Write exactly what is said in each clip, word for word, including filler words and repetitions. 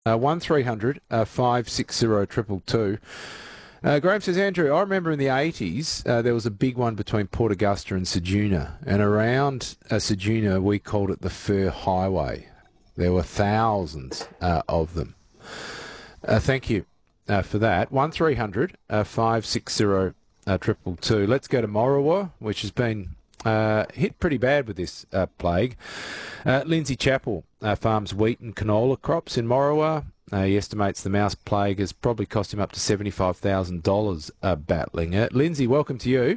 Uh, one three hundred five six zero two two two. Uh, Graham says, Andrew, I remember in the eighties uh, there was a big one between Port Augusta and Ceduna, and around uh, Ceduna we called it the Fur Highway. There were thousands uh, of them. Uh, thank you uh, for that. one three hundred five six zero two two two. Let's go to Morawa, which has been uh, hit pretty bad with this uh, plague. Uh, Lindsay Chappell uh, farms wheat and canola crops in Morawa. Uh, he estimates the mouse plague has probably cost him up to seventy-five thousand dollars uh, battling it. Lindsay, welcome to you.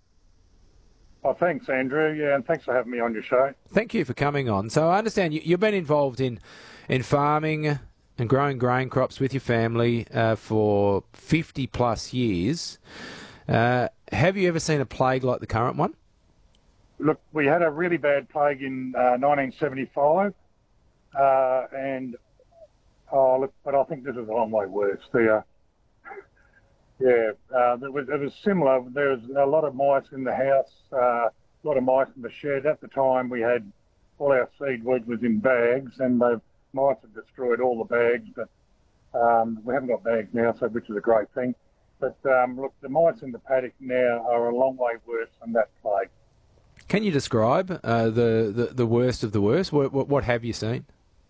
Oh, thanks, Andrew. Yeah, and thanks for having me on your show. Thank you for coming on. So I understand you, you've been involved in, in farming and growing grain crops with your family uh, for fifty plus years. Uh, have you ever seen a plague like the current one? Look, we had a really bad plague in uh, nineteen seventy-five, uh, and oh, look, but I think this is a long way worse. The, uh, yeah, uh, it was it was similar. There was a lot of mice in the house, uh, a lot of mice in the shed. At the time, we had all our seed wheat was in bags, and the mice had destroyed all the bags. But um, we haven't got bags now, so which is a great thing. But um, look, the mice in the paddock now are a long way worse than that plague. Can you describe uh, the, the the worst of the worst? What what, what have you seen?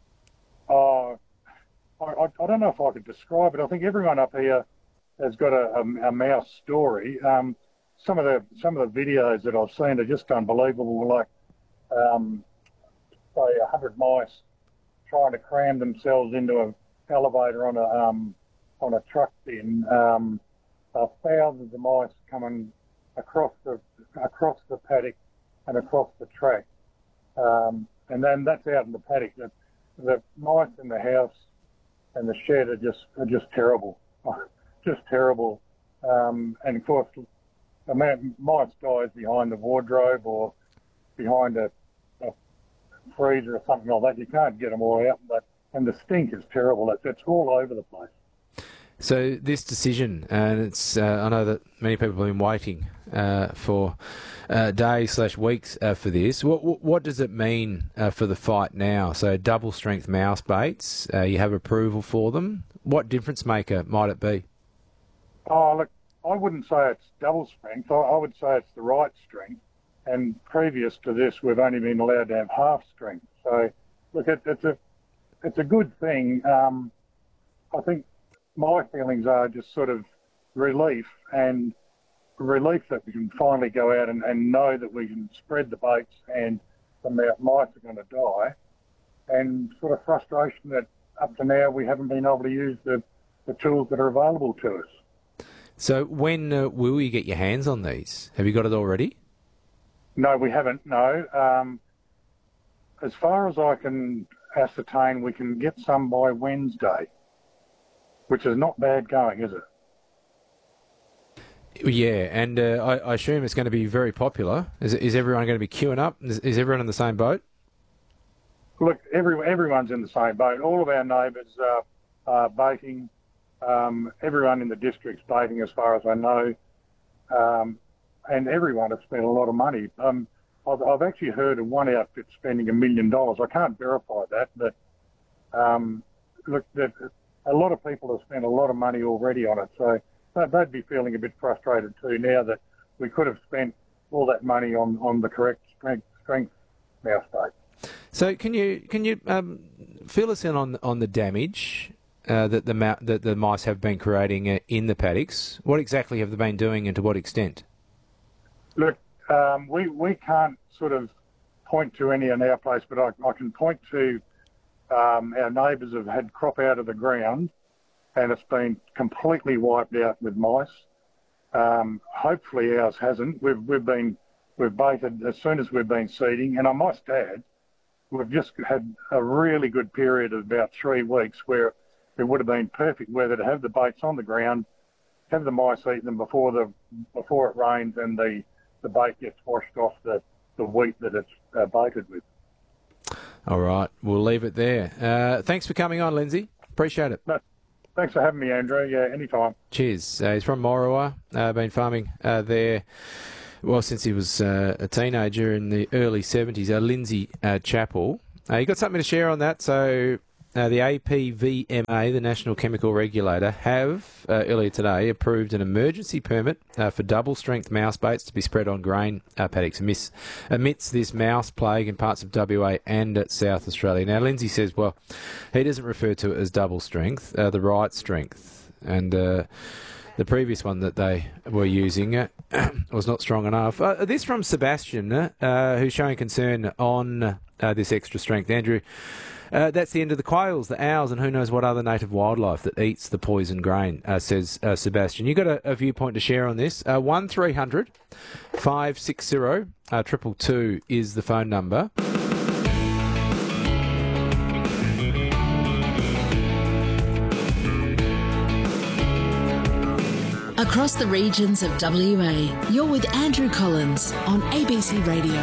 Oh. I, I don't know if I could describe it. I think everyone up here has got a, a, a mouse story. Um, some of the some of the videos that I've seen are just unbelievable. Like, um, say, a hundred mice trying to cram themselves into an elevator on a um, on a truck bin. Um, uh, thousands of mice coming across the across the paddock and across the track, um, and then that's out in the paddock. The, the mice in the house and the shed are just are just terrible, just terrible. Um, and of course, a man mice dies behind the wardrobe or behind a, a freezer or something like that. You can't get them all out, but and the stink is terrible. It's, it's all over the place. So this decision, and it's uh, I know that many people have been waiting uh, for uh, days slash weeks uh, for this. What what does it mean uh, for the fight now? So double strength mouse baits, uh, you have approval for them. What difference maker might it be? Oh, look, I wouldn't say it's double strength. I, I would say it's the right strength. And previous to this, we've only been allowed to have half strength. So, look, it, it's a it's a good thing. Um, I think. My feelings are just sort of relief and relief that we can finally go out and, and know that we can spread the baits and the mice are going to die, and sort of frustration that up to now we haven't been able to use the, the tools that are available to us. So when uh, will you get your hands on these? Have you got it already? No, we haven't, no. Um, as far as I can ascertain, we can get some by Wednesday. Which is not bad going, is it? Yeah, and uh, I, I assume it's going to be very popular. Is, is everyone going to be queuing up? Is, is everyone in the same boat? Look, every, everyone's in the same boat. All of our neighbours are, are baiting. Um, everyone in the district's baiting, as far as I know. Um, and everyone has spent a lot of money. Um, I've, I've actually heard of one outfit spending a million dollars. I can't verify that, but um, look, that. A lot of people have spent a lot of money already on it, so they'd be feeling a bit frustrated too now that we could have spent all that money on, on the correct strength, strength mouse bait. So can you can you um, fill us in on on the damage uh, that the ma- that the mice have been creating uh, in the paddocks? What exactly have they been doing, and to what extent? Look, um, we we can't sort of point to any in our place, but I, I can point to. Um, our neighbours have had crop out of the ground and it's been completely wiped out with mice. Um, hopefully ours hasn't. We've we've been we've baited as soon as we've been seeding, and I must add, we've just had a really good period of about three weeks where it would have been perfect weather to have the baits on the ground, have the mice eat them before the before it rains and the, the bait gets washed off the, the wheat that it's uh, baited with. All right, we'll leave it there. Uh, thanks for coming on, Lindsay. Appreciate it. No, thanks for having me, Andrew. Yeah, anytime. Cheers. Uh, he's from Morawa. Uh, been farming uh, there, well, since he was uh, a teenager in the early seventies. Uh, Lindsay uh, Chappell. Uh, you got something to share on that? So uh, the A P V M A, the National Chemical Regulator, have uh, earlier today approved an emergency permit uh, for double-strength mouse baits to be spread on grain uh, paddocks amidst, amidst this mouse plague in parts of W A and uh, South Australia. Now, Lindsay says, well, he doesn't refer to it as double-strength, uh, the right strength. And uh, the previous one that they were using uh, was not strong enough. Uh, this from Sebastian, uh, who's showing concern on uh, this extra strength. Andrew, Uh, that's the end of the quails, the owls, and who knows what other native wildlife that eats the poison grain, uh, says uh, Sebastian. You've got a, a viewpoint to share on this. Uh, one three hundred five six zero two two two is the phone number. Across the regions of W A, you're with Andrew Collins on A B C Radio.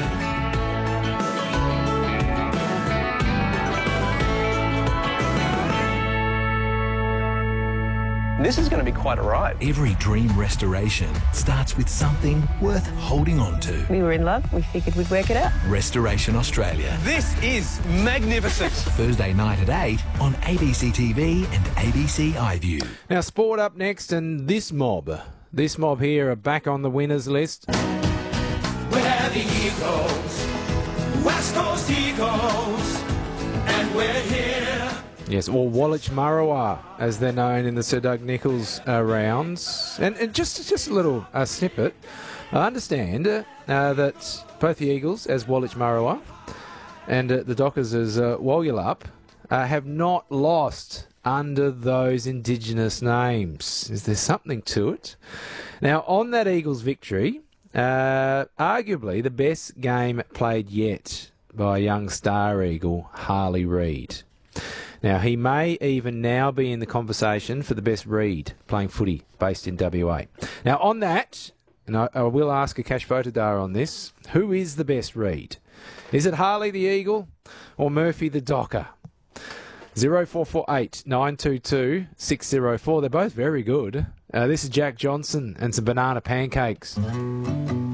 This is going to be quite a ride. Every dream restoration starts with something worth holding on to. We were in love. We figured we'd work it out. Restoration Australia. This is magnificent. Thursday night at eight on A B C T V and A B C iView. Now, sport up next, and this mob, this mob here are back on the winners list. We're the Eagles, West Coast Eagles, and we're here. Yes, or Woolwich Murrawa, as they're known in the Sir Doug Nicholls uh, rounds. And, and just just a little uh, snippet. I understand uh, uh, that both the Eagles, as Woolwich Murrawa, and uh, the Dockers, as uh, Wolyulup, uh, have not lost under those Indigenous names. Is there something to it? Now, on that Eagles victory, uh, arguably the best game played yet by young star Eagle, Harley Reid. Now, he may even now be in the conversation for the best Reid playing footy based in W A. Now, on that, and I, I will ask a Cash Photodar on this, who is the best Reid? Is it Harley the Eagle or Murphy the Docker? zero four four eight nine two two six zero four. They're both very good. Uh, this is Jack Johnson and some banana pancakes.